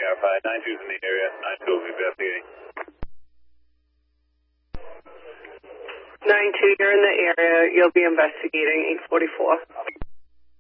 verified. 92's in the area. 92 will be investigating. 92, you're in the area. You'll be investigating 844.